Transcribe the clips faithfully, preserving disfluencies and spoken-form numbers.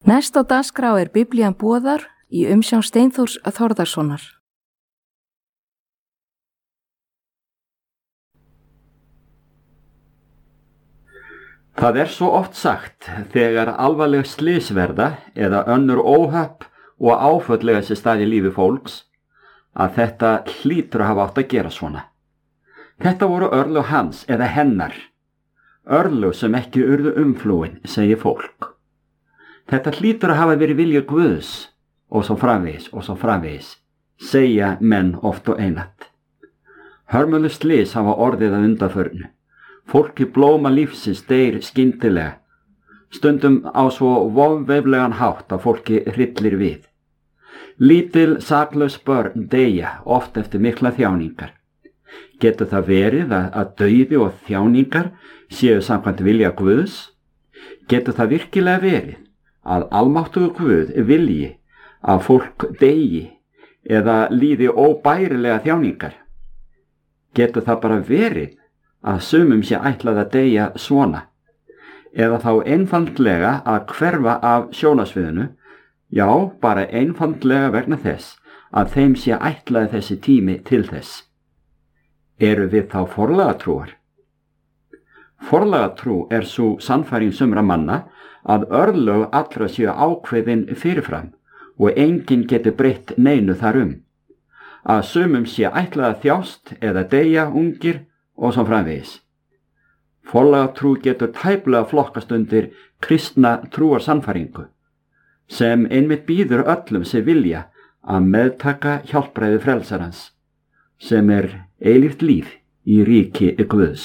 Næst á dagskrá er Biblían boðar í umsjón Steinþórs Þórðarsonar. Það er svo oft sagt þegar alvarleg slys verða eða önnur óhöpp og áfölllega sér stað í lífi fólks að þetta hlýtur að hafa átt að gera svona. Þetta voru örlög hans eða hennar, örlög sem ekki urðu umflúin, segir fólk. Þetta hlýtur að hafa verið vilja Guðs og svo framvegis og svo framvegis, segja menn oft og einatt. Hörmuleg slys hafa orðið að undanförnu. Fólki blóma lífsins deyr skyndilega, stundum á svo vofveiflegan hátt að fólki hryllir við. Lítil saklaus börn deyja oft eftir mikla þjáningar. Getur það verið að, að dauði og þjáningar séu samkvæmt vilja Guðs? Getur það virkilega verið að almáttugur Guð vilji að fólk deyi eða líði óbærilega þjáningar? Getur það bara verið að sumum sé ætlað að deyja svona, eða þá einfaldlega að hverfa af sjónasviðinu, já, bara einfaldlega vegna þess að þeim sé ætlað þessi tími til þess. Eru við þá forlagatrúar? Forlagatrú er svo sannfæring sumra manna að örlög allra séu ákveðin fyrirfram og enginn getur breytt neinu þar um, að sumum sé ætlað að þjást eða deyja ungir og svo framvegis. Forlagatrú getur tæplega flokkast undir kristna trúar sannfæringu, sem einmitt býður öllum sem vilja að meðtaka hjálpræði frelsarans, sem er eilíft líf í ríki Guðs.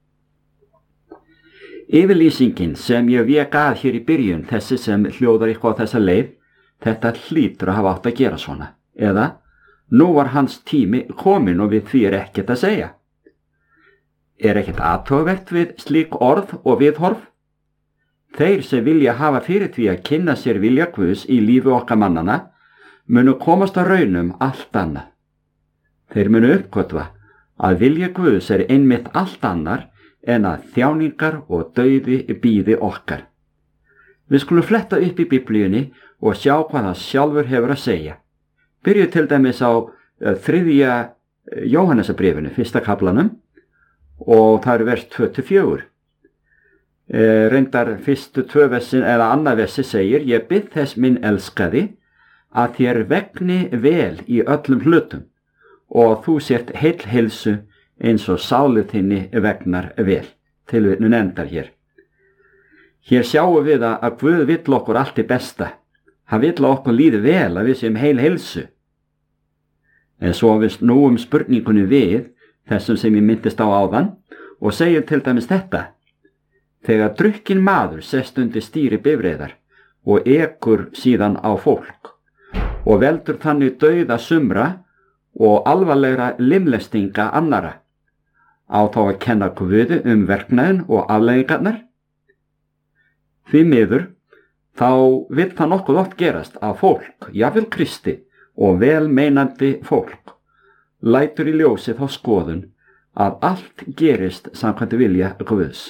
Yfirlýsingin sem ég vék að hér í byrjun, þessi sem hljóðar eitthvað á þessa leið, þetta hlýtur að hafa átt að gera svona, eða nú var hans tími kominn og við því er ekkert að segja. Er ekkert athugavert við slík orð og viðhorf? Þeir sem vilja hafa fyrir því að kynna sér vilja Guðs í lífi okkar mannana munu komast að raunum allt annað. Þeir munu uppgötva að vilja Guðs er einmitt allt annar en að þjáningar og dauði bíði okkar. Við skulum fletta upp í Biblíunni og sjá hvað það sjálfur hefur að segja. Byrju til dæmis á uh, þriðja Jóhannesarbréfinu, fyrsta kaflanum, og það eru vers tvö til fjögur. E, reyndar fyrstu tvö versin eða annað versi segir: ég bið þess minn elskaði að þér vegni vel í öllum hlutum og þú sért heill heilsu eins og sálu þinni vegnar vel. Tilvitnun endar hér. Hér sjáum við að Guð vill okkur allt í besta. Hann vill að okkur líði vel, að við séum heil heilsu. En svo við snúum spurningunni við þessum sem ég myndist á áðan og segir til dæmis þetta: þegar drukkin maður sest undir stýri bifreiðar og ekur síðan á fólk og veldur þannig dauða sumra og alvarlegra limlestinga annara, á þá að kenna Guði um verknaðinn og afleiðingarnar? Því miður, þá vill það nokkuð oft gerast að fólk, jafnvel Kristi og velmeinandi fólk, lætur í ljósi þá skoðun að allt gerist samkvæmt vilja Guðs.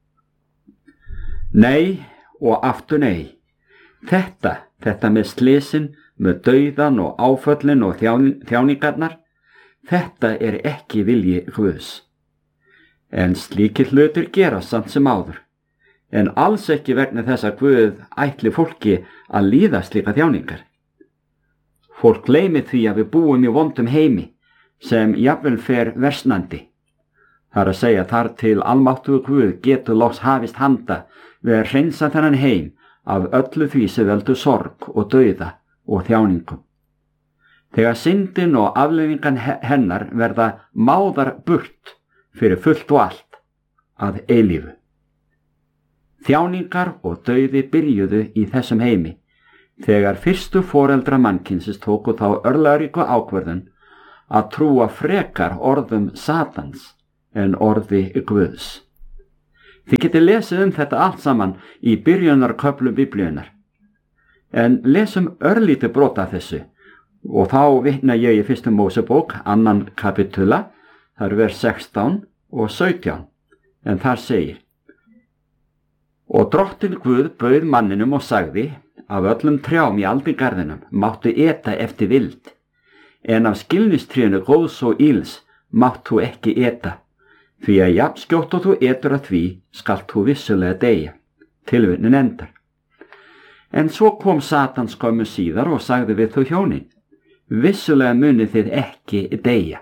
Nei og aftur nei. Þetta, þetta með slysin, með dauðan og áföllin og þjáningarnar, þetta er ekki vilji Guðs. En slíkir hlutir gerast samt sem áður, en alls ekki vegna þess að Guð ætli fólki að líða slíka þjáningar. Fólk gleymi því að við búum í vondum heimi, sem jafnvel fer versnandi. Það er að segja þar til almáttugur Guð getur loks hafist handa við að hreinsa þennan heim af öllu því sem veldur sorg og dauða og þjáningum. Þegar syndin og afleiðingan hennar verða máðar burt fyrir fullt og allt að eilífu. Þjáningar og dauði byrjuðu í þessum heimi þegar fyrstu foreldra mannkynsins tóku þá örlagaríku ákvörðun að trúa frekar orðum Satans en orði Guðs. Þið getið lesið um þetta allt saman í byrjunarköflum Biblíunnar. En lesum örlítið brot af þessu og þá vitna ég í fyrstu Mósebók, annan kapitula, það eru vers sextán og sautján, en þar segir: og drottinn Guð bauð manninum og sagði: af öllum trjám í aldingarðinum máttu eta eftir vild, en af skilnistrénu góðs og íls mátt þú ekki eta, því að jafn skjótt og þú etur að því skalt þú vissulega deyja. Tilvitnunin endar. En svo kom Satan skömmu síðar og sagði við þau hjónin, vissulega munið þið ekki deyja.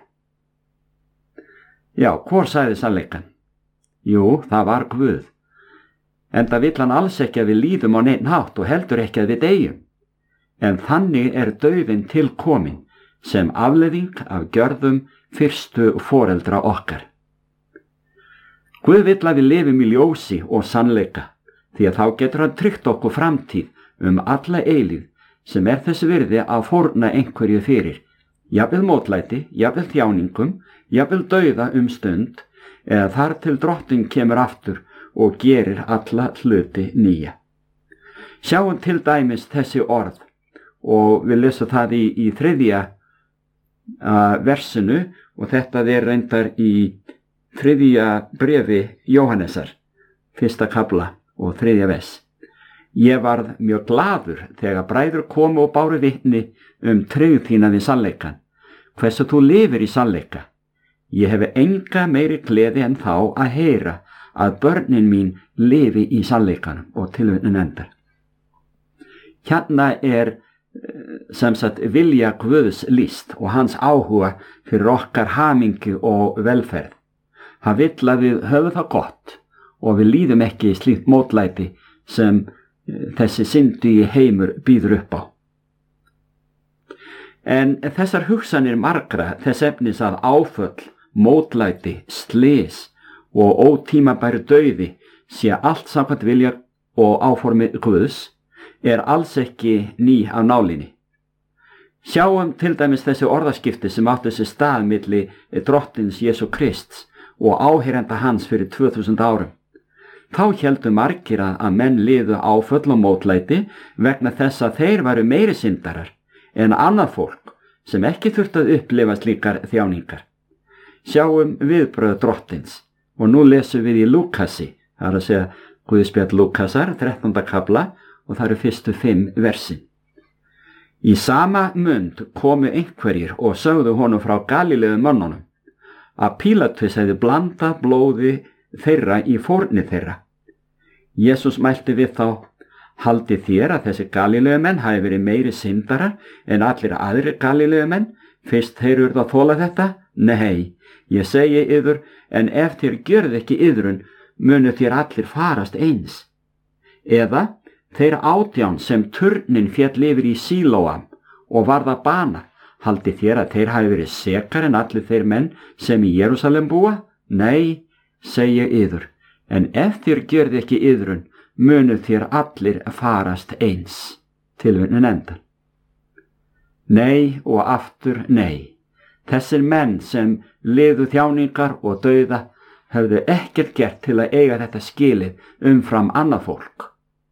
Já, hvor sagði sannleikann? Jú, það var Guð. Enda vill hann alls ekki að við líðum á neinn hátt og heldur ekki að við deyjum. En þannig er dauðinn til komin sem afleiðing af gjörðum fyrstu foreldra okkar. Guð vill að við lifum í ljósi og sannleika, því að þá getur hann tryggt okkur framtíð um alla eilíð sem er þess virði að fórna einhverju fyrir, jafnvel mótlæti, jafnvel þjáningum, jafnvel dauða um stund, eða þar til drottinn kemur aftur og gerir alla hluti nýja. Sjáum til dæmis þessi orð, og við lesum það í, í þriðja uh, versinu, og þetta er reyndar í þriðja brefi Jóhannesar, fyrsta kafla og þriðja vers. Ég varð mjög glaður þegar bræður komu og báru vitni um tryggð þína við sannleikann, hversu þú lifir í sannleika. Ég hefi enga meiri gleði en þá að heyra að börnin mín lifi í sannleikanum, og tilvitnunin endar. Hérna er sem sagt vilja Guðs lýst og hans áhuga fyrir okkar hamingju og velferð. Hann vill að við höfum það gott og við líðum ekki slíkt mótlæti sem þessi syndugi heimur býður upp á. En þessar hugsanir margra þess efnis að áföll, mótlæti, slys og ótímabæru dauði sé allt samkvæmt vilja og áformi Guðs er alls ekki ný af nálinni. Sjáum til dæmis þessi orðaskipti sem áttu sér stað milli drottins Jesú Krists og áheyrenda hans fyrir tvö þúsund árum. Þá héldu margir að menn liðu áföll og mótlæti vegna þess að þeir væru meiri syndarar en annað fólk sem ekki þurfti að upplifa slíkar þjáningar. Sjáum viðbrögð drottins, og nú lesum við í Lúkasi, það er að segja Guðspjall Lúkasar, þrettánda kafla, og það eru fyrstu fimm versin. Í sama mund komu einhverjir og sögðu honum frá Galílegu mönnunum að Pílatus hefði blandað blóði þeirra í fórni þeirra. Jesús mælti við þá, haldið þér að þessi Galílegu menn hafi verið meiri syndarar en allir aðrir Galílegu menn, fyrst þeir urðu að þola þetta? Nei, ég segi yður, en ef þér gjörð ekki yðrun, munu þér allir farast eins. Eða, þeir átján sem turnin féll yfir í Sílóam og varð að bana, haldið þér að þeir hafi verið sekar en allir þeir menn sem í Jerúsalem búa? Nei, segi yður, en ef þér gjörð ekki yðrun, munu þér allir farast eins. Tilvitnunin endar. Nei og aftur nei. Þessir menn sem liðu þjáningar og dauða höfðu ekkert gert til að eiga þetta skilið umfram annað fólk.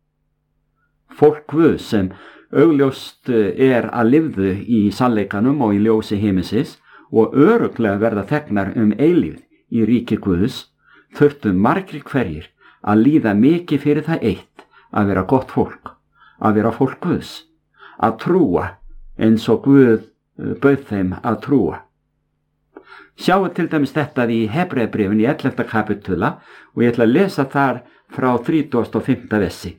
Fólk Guð sem augljóst er að lifðu í sannleikanum og í ljósi himinsins og örugglega verða þegnar um eilífð í ríki Guðs, þurftu margir hverjir að líða mikið fyrir það eitt að vera gott fólk, að vera fólk Guðs, að trúa eins og Guð bauð þeim að trúa. Sjáum til dæmis þetta í Hebreabréfinu í ellefta kapitula og ég ætla að lesa þar frá þrítugasta og fimmta versi.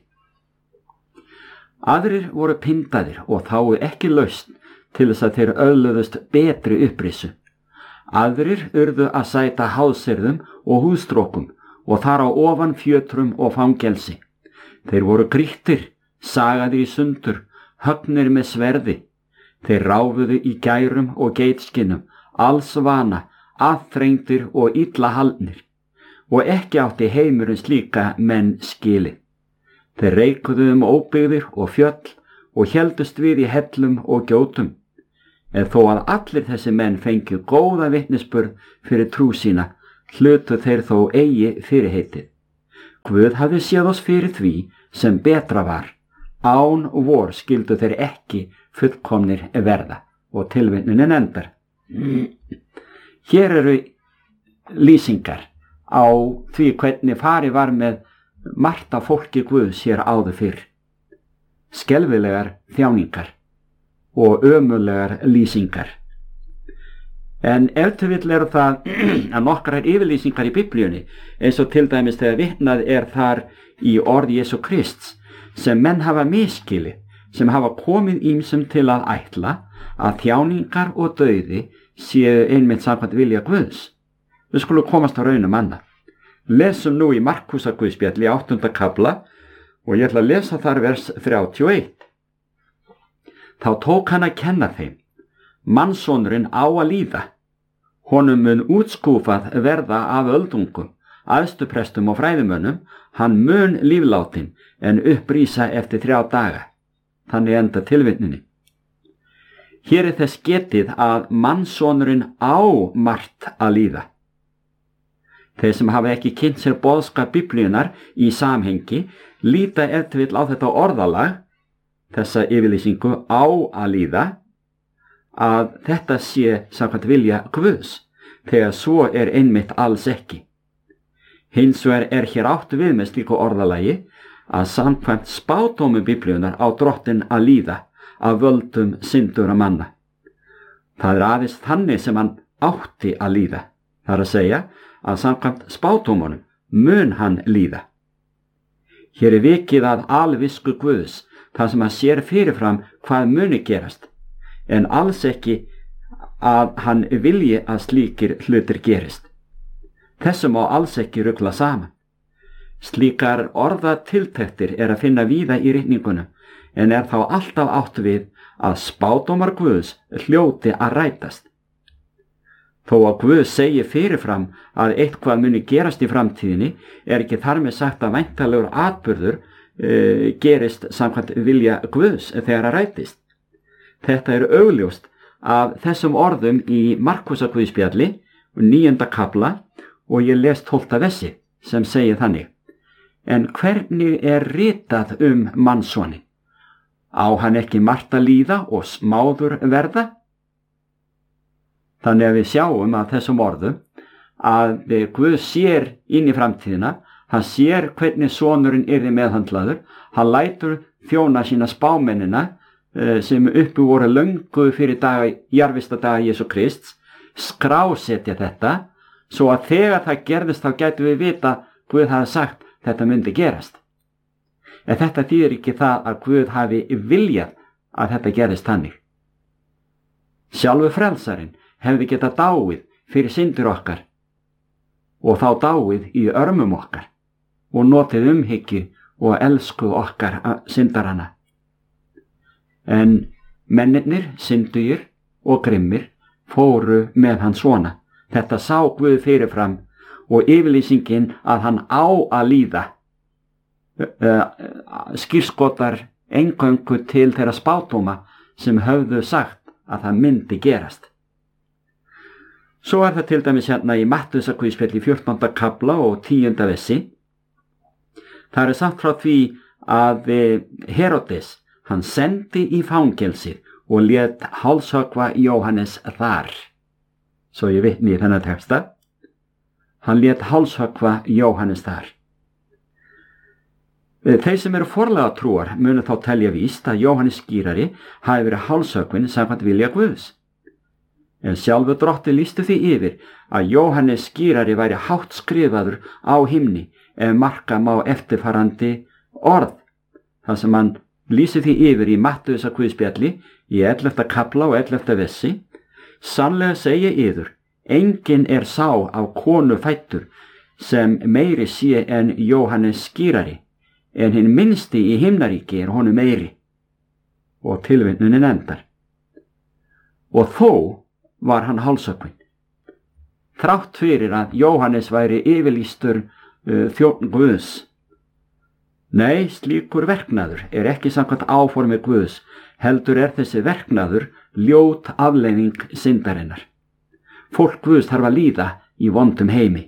Aðrir voru pyndaðir og þáu ekki lausn til þess að þeir öðluðust betri upprissu. Aðrir urðu að sæta hásirðum og húðstrókum og þar á ofan fjötrum og fangelsi. Þeir voru grýttir, sagaðir í sundur, höggnir með sverði. Þeir ráfuðu í gærum og geitskinnum, alls vana, aðþrengdir og illa haldnir, og ekki átti heimurinn slíka menn skilið. Þeir reikuðu um óbyggðir og fjöll og héldust við í hellum og gjótum. En þó að allir þessi menn fengju góða vitnisburð fyrir trú sína, hlutu þeir þó eigi fyrirheitið. Guð hafði séð oss fyrir því sem betra var. Án vor skildu þeir ekki fullkomnir verða, og tilvitnunin endar. Hér eru lýsingar á því hvernig farið var með margt af fólki Guðs hér áður fyrr. skelfilegar þjáningar og ömulegar lýsingar. En ef til vill eru það að nokkrar yfirlýsingar í Biblíunni, eins og til dæmis þegar vitnað er þar í orð Jesú Krists, sem menn hafa misskilið, sem hafa komið ýmsum til að ætla að þjáningar og dauði séu einmitt samkvæmt vilja Guðs. Við skulum komast á raunum annað. Lesum nú í Markúsar guðspjalli í áttunda kafla og ég ætla að lesa þar vers þrjátíu og eitt. Þá tók hann að kenna þeim: Mannssonurinn á að líða, honum mun útskúfað verða af öldungum, æðstuprestum og fræðimönnum, hann mun lífláttinn en upprísa eftir þrjá daga. Þannig enda tilvitnunin. Hér er þess getið að mannssonurinn á margt að líða. Þeir sem hafa ekki kynnt sér boðskap Biblíunnar í samhengi líta ef til vill á þetta orðalag, þessa yfirlýsingu á að líða, að þetta sé samkvæmt vilja Guðs, þegar svo er einmitt alls ekki. Hins vegar er hér átt við með slíku orðalagi að samkvæmt spádómum Biblíunnar á Drottinn að líða af völdum syndura manna. Það er aðeins þannig sem hann átti að líða. Það er að segja að samkvæmt spádómunum mun hann líða. Hér er vikið að alvisku Guðs, þar sem hann sér fyrirfram hvað muni gerast, en alls ekki að hann vilji að slíkir hlutir gerist. Þessu má alls ekki rugla saman. Slíkar orðatiltektir er að finna víða í ritningunum, en er þá alltaf átt við að spádómar Guðs hljóti að rætast. Þó að Guð segi fyrirfram að eitthvað muni gerast í framtíðinni, er ekki þar með sagt að væntanlegur atburður uh, gerist samkvæmt vilja Guðs þegar að rætist. Þetta er augljóst af þessum orðum í Markúsar guðspjalli, níunda kafla, og ég les tólfta versi sem segir þannig: En hvernig er ritað um mannssonin? Á hann ekki margt að líða og smáður verða? Þannig að við sjáum að þessum orðum að Guð sér inn í framtíðina, hann sér hvernig sonurinn yrði meðhandlaður, hann lætur þjóna sína spámennina sem uppi voru löngu fyrir daga, jarðvistadaga Jesú Krists, skrásetja þetta, svo að þegar það gerðist þá gætu við vita Guð hafi sagt þetta myndi gerast. En þetta þýðir ekki það að Guð hafi viljað að þetta gerðist þannig. Sjálfur frelsarinn hefði getað dáið fyrir syndir okkar og þá dáið í örmum okkar og notið umhyggju og elsku okkar syndarana. En mennirnir, syndugir og grimmir fóru með hann svona. Þetta sá Guð fyrirfram og yfirlýsingin að hann á að líða uh, skírskotar eingöngu til þeirra spádóma sem höfðu sagt að það myndi gerast. Svo er það til dæmis hérna í Mattheusar guðspjalli fjórtánda kafla og tíunda versi. Það er sagt frá því að Herodes, hann sendi í fangelsið og lét hálshöggva Jóhannes þar. Svo ég vitni í þennan texta. Hann lét hálshöggva Jóhannes þar. Þeir sem eru forlega trúar munu þá telja víst að Jóhannes skírari hafi verið hálshöggvinn samkvæmt vilja Guðs. En sjálfur Drottinn lýsti því yfir að Jóhannes skírari væri hátt skrifaður á himni ef marka má eftirfarandi orð. Það sem hann lýsi því yfir í Mattheusar guðspjalli í ellefta kafla og ellefta versi: Sannlega segi yður, enginn er sá af konu fæddur sem meiri sé en Jóhannes skírari, en hinn minnsti í himnaríki er honum meiri. Og tilvitnunin endar. Og þó var hann hálshöggvinn. Þrátt fyrir að Jóhannes væri yfirlýstur uh, þjónn Guðs. Nei, slíkur verknaður er ekki samkvæmt áformi Guðs, heldur er þessi verknaður ljót afleiðing syndarinnar. Fólk Guðs þarf að líða í vondum heimi.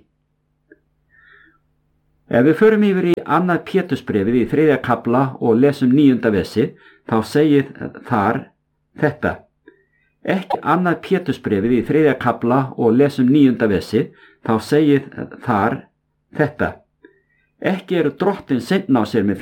Ef við förum yfir í annað Pétursbréfið í þriðja kafla og lesum níunda versi, þá segir þar þetta: Ekki annað Pétursbréfið í þriðja kafla og lesum níunda versi, þá segir þar þetta: Ekki eru Drottinn seinn á sér með